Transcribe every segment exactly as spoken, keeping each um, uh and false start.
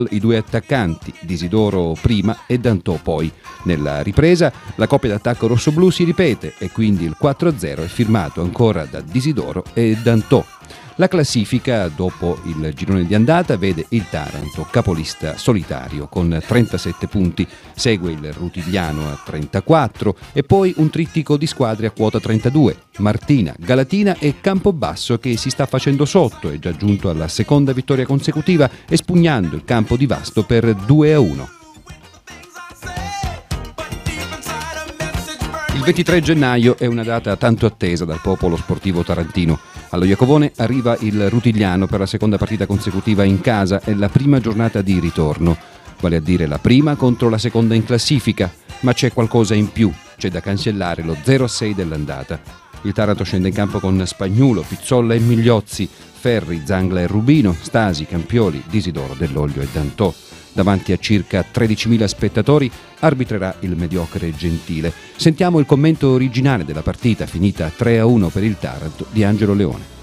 i due attaccanti, Disidoro prima e Dantò poi. Nella ripresa la coppia d'attacco rossoblù si ripete e quindi il quattro a zero è firmato ancora da Disidoro e Dantò. La classifica dopo il girone di andata vede il Taranto capolista solitario con trentasette punti, segue il Rutigliano a trentaquattro e poi un trittico di squadre a quota trentadue, Martina, Galatina e Campobasso che si sta facendo sotto, è già giunto alla seconda vittoria consecutiva espugnando il campo di Vasto per due a uno. Il ventitré gennaio è una data tanto attesa dal popolo sportivo tarantino. Allo Iacovone arriva il Rutigliano per la seconda partita consecutiva in casa e la prima giornata di ritorno, vale a dire la prima contro la seconda in classifica, ma c'è qualcosa in più, c'è da cancellare lo zero a sei dell'andata. Il Taranto scende in campo con Spagnuolo, Pizzolla e Migliozzi, Ferri, Zangla e Rubino, Stasi, Campioli, Disidoro, Dell'Olio e Dantò. Davanti a circa tredicimila spettatori arbitrerà il mediocre Gentile. Sentiamo il commento originale della partita finita tre a uno per il Taranto di Angelo Leone.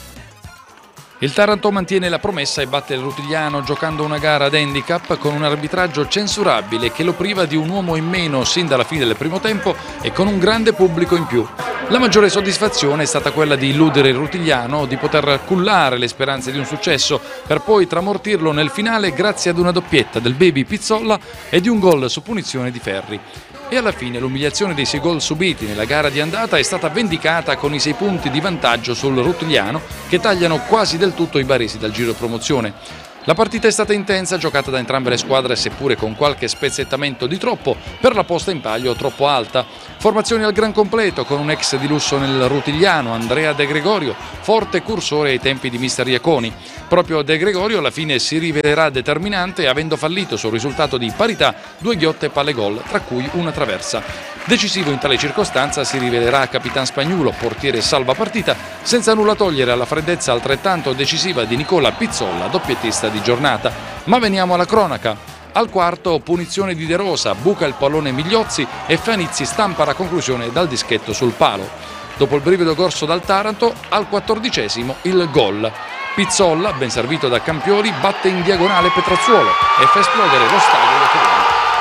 Il Taranto mantiene la promessa e batte il Rutigliano giocando una gara ad handicap con un arbitraggio censurabile che lo priva di un uomo in meno sin dalla fine del primo tempo e con un grande pubblico in più. La maggiore soddisfazione è stata quella di illudere il Rutigliano, di poter cullare le speranze di un successo per poi tramortirlo nel finale grazie ad una doppietta del baby Pizzolla e di un gol su punizione di Ferri. E alla fine l'umiliazione dei sei gol subiti nella gara di andata è stata vendicata con i sei punti di vantaggio sul Rutigliano che tagliano quasi del tutto i baresi dal giro promozione. La partita è stata intensa, giocata da entrambe le squadre seppure con qualche spezzettamento di troppo per la posta in palio troppo alta. Formazioni al gran completo con un ex di lusso nel Rutigliano, Andrea De Gregorio, forte cursore ai tempi di mister Iaconi. Proprio De Gregorio alla fine si rivelerà determinante avendo fallito sul risultato di parità due ghiotte palle gol, tra cui una traversa. Decisivo in tale circostanza si rivelerà Capitan Spagnuolo, portiere salvapartita, senza nulla togliere alla freddezza altrettanto decisiva di Nicola Pizzolla, doppiettista di giornata. Ma veniamo alla cronaca. Al quarto punizione di De Rosa, buca il pallone Migliozzi e Fanizzi stampa la conclusione dal dischetto sul palo. Dopo il brivido corso dal Taranto, al quattordicesimo il gol. Pizzolla, ben servito da Campioli, batte in diagonale Petrozzuolo e fa esplodere lo stadio di Torino.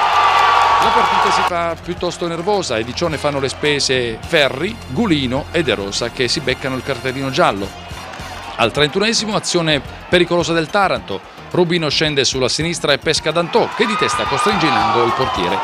La partita si fa piuttosto nervosa e di ciò ne fanno le spese Ferri, Gulino e De Rosa che si beccano il cartellino giallo. Al trentunesimo azione pericolosa del Taranto, Rubino scende sulla sinistra e pesca Dantò che di testa costringe in angolo il portiere.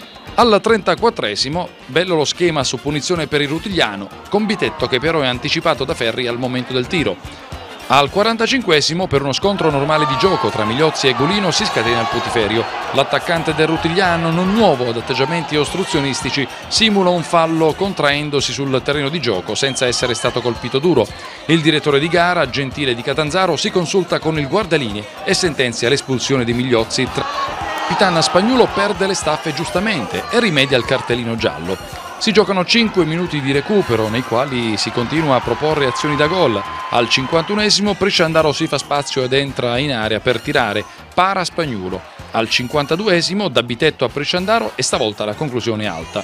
Al trentaquattresimo, bello lo schema su punizione per il Rutigliano, con Bitetto che però è anticipato da Ferri al momento del tiro. Al quarantacinquesimo, per uno scontro normale di gioco tra Migliozzi e Gulino, si scatena il putiferio. L'attaccante del Rutigliano, non nuovo ad atteggiamenti ostruzionistici, simula un fallo contraendosi sul terreno di gioco senza essere stato colpito duro. Il direttore di gara, Gentile di Catanzaro, si consulta con il guardalinee e sentenzia l'espulsione di Migliozzi. Capitan Spagnuolo perde le staffe giustamente e rimedia il cartellino giallo. Si giocano cinque minuti di recupero nei quali si continua a proporre azioni da gol. Al cinquantunesimo Prisciandaro si fa spazio ed entra in area per tirare, para Spagnuolo. Al cinquantaduesimo da Bitetto a Prisciandaro e stavolta la conclusione è alta.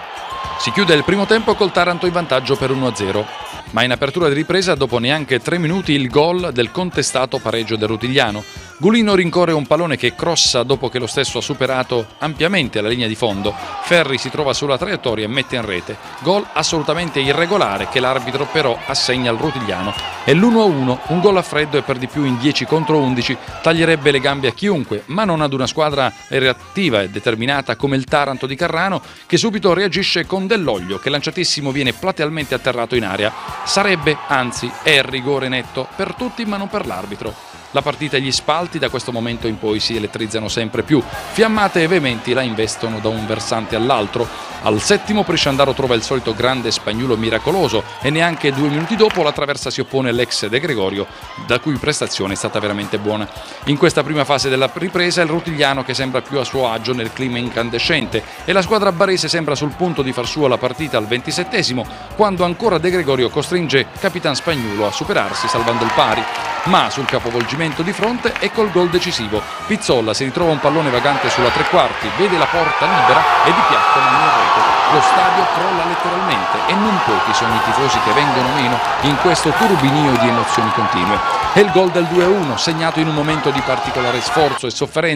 Si chiude il primo tempo col Taranto in vantaggio per uno a zero, ma in apertura di ripresa dopo neanche tre minuti il gol del contestato pareggio del Rutigliano. Gulino rincorre un pallone che crossa dopo che lo stesso ha superato ampiamente la linea di fondo. Ferri si trova sulla traiettoria e mette in rete. Gol assolutamente irregolare che l'arbitro però assegna al Rutigliano. È l'uno a uno, un gol a freddo e per di più in dieci contro undici taglierebbe le gambe a chiunque, ma non ad una squadra reattiva e determinata come il Taranto di Carrano che subito reagisce con Dell'Olio che lanciatissimo viene platealmente atterrato in aria. Sarebbe, anzi, è rigore netto per tutti ma non per l'arbitro. La partita e gli spalti da questo momento in poi si elettrizzano sempre più. Fiammate e veementi la investono da un versante all'altro. Al settimo Prisciandaro trova il solito grande Spagnuolo miracoloso e neanche due minuti dopo la traversa si oppone l'ex De Gregorio, da cui prestazione è stata veramente buona. In questa prima fase della ripresa è il Rutigliano che sembra più a suo agio nel clima incandescente e la squadra barese sembra sul punto di far sua la partita al ventisettesimo, quando ancora De Gregorio costringe Capitan Spagnuolo a superarsi salvando il pari. ma sul capovolgimento di fronte ecco il gol decisivo. Pizzolla si ritrova un pallone vagante sulla tre quarti, vede la porta libera e di piatto manda in rete. Lo stadio crolla letteralmente e non pochi sono i tifosi che vengono meno in questo turbinio di emozioni continue. È il gol del due a uno, segnato in un momento di particolare sforzo e sofferenza